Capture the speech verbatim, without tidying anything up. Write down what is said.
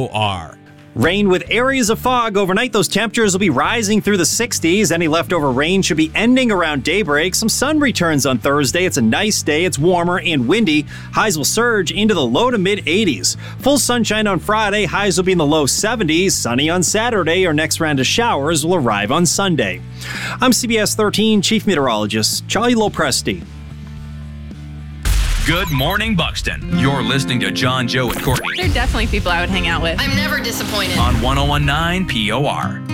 O R. Rain with areas of fog overnight. Those temperatures will be rising through the sixties. Any leftover rain should be ending around daybreak. Some sun returns on Thursday. It's a nice day. It's warmer and windy. Highs will surge into the low to mid eighties. Full sunshine on Friday. Highs will be in the low seventies. Sunny on Saturday. Our next round of showers will arrive on Sunday. I'm C B S thirteen Chief Meteorologist Charlie Lopresti. Good morning, Buxton. You're listening to John, Joe, and Courtney They're definitely people I would hang out with. I'm never disappointed. on one oh one point nine P O R.